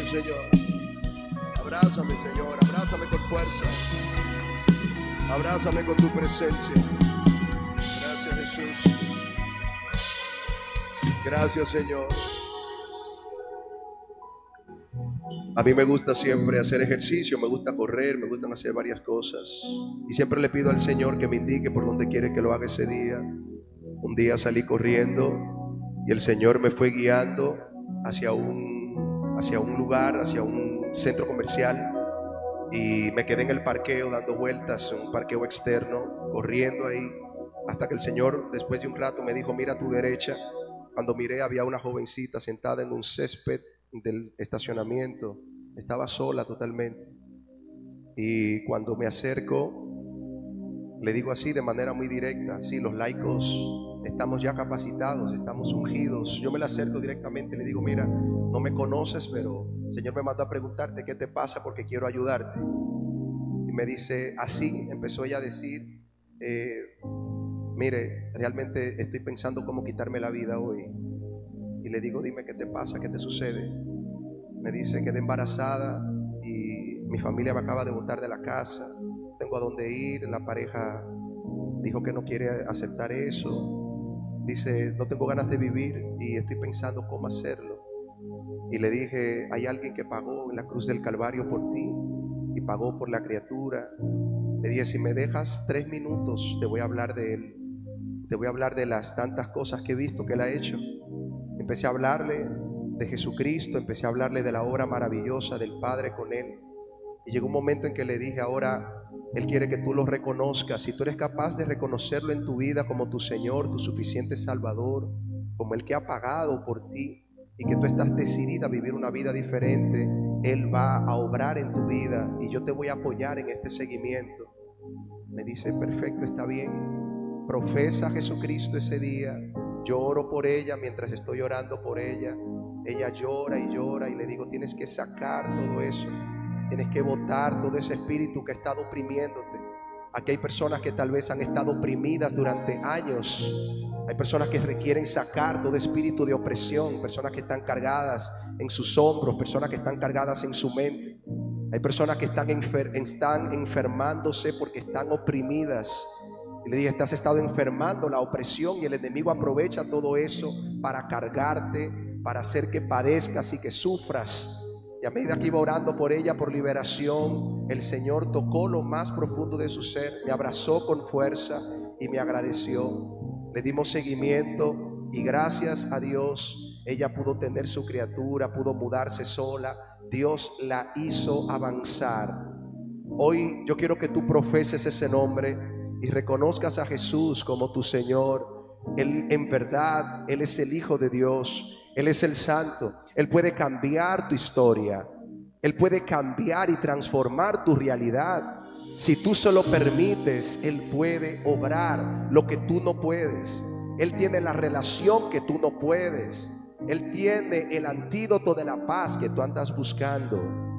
Abrázame, Señor. Abrázame, Señor. Abrázame con fuerza. Abrázame con tu presencia. Gracias, Jesús. Gracias, Señor. A mí me gusta siempre hacer ejercicio, me gusta correr, me gustan hacer varias cosas. Y siempre le pido al Señor que me indique por dónde quiere que lo haga ese día. Un día salí corriendo y el Señor me fue guiando hacia un lugar, hacia un centro comercial. Y me quedé en el parqueo dando vueltas, en un parqueo externo, corriendo ahí, hasta que el Señor después de un rato me dijo: mira a tu derecha. Cuando miré, había una jovencita sentada en un césped del estacionamiento. Estaba sola totalmente. Y cuando me acerco, le digo así de manera muy directa: sí, los laicos estamos ya capacitados, estamos ungidos. Yo me le acerco directamente y le digo: mira, no me conoces, pero el Señor me mandó a preguntarte qué te pasa porque quiero ayudarte. Y me dice así, empezó ella a decir: mire, realmente estoy pensando cómo quitarme la vida hoy. Y le digo: dime qué te pasa, qué te sucede. Me dice: quedé embarazada y mi familia me acaba de botar de la casa, tengo a dónde ir, la pareja dijo que no quiere aceptar eso. Dice: no tengo ganas de vivir y estoy pensando cómo hacerlo. Y le dije: hay alguien que pagó en la cruz del Calvario por ti y pagó por la criatura. Le dije: si me dejas 3 minutos, te voy a hablar de él. Te voy a hablar de las tantas cosas que he visto que él ha hecho. Empecé a hablarle de Jesucristo, empecé a hablarle de la obra maravillosa del Padre con él. Y llegó un momento en que le dije: ahora Él quiere que tú lo reconozcas. Si tú eres capaz de reconocerlo en tu vida como tu Señor, tu suficiente Salvador, como el que ha pagado por ti, y que tú estás decidida a vivir una vida diferente, Él va a obrar en tu vida y yo te voy a apoyar en este seguimiento. Me dice: perfecto, está bien. Profesa a Jesucristo ese día. Yo oro por ella. Mientras estoy orando por ella, ella llora y llora, y le digo: tienes que sacar todo eso. Tienes que botar todo ese espíritu que ha estado oprimiéndote. Aquí hay personas que tal vez han estado oprimidas durante años. Hay personas que requieren sacar todo espíritu de opresión. Personas que están cargadas en sus hombros. Personas que están cargadas en su mente. Hay personas que están enfermándose porque están oprimidas. Y le dije: te has estado enfermando, la opresión, y el enemigo aprovecha todo eso para cargarte, para hacer que padezcas y que sufras. Y a medida que iba orando por ella, por liberación, el Señor tocó lo más profundo de su ser, me abrazó con fuerza y me agradeció. Le dimos seguimiento y gracias a Dios ella pudo tener su criatura, pudo mudarse sola. Dios la hizo avanzar. Hoy yo quiero que tú profeses ese nombre y reconozcas a Jesús como tu Señor. Él, en verdad, Él es el Hijo de Dios. Él es el Santo. Él puede cambiar tu historia. Él puede cambiar y transformar tu realidad. Si tú se lo permites, Él puede obrar lo que tú no puedes. Él tiene la relación que tú no puedes. Él tiene el antídoto de la paz que tú andas buscando.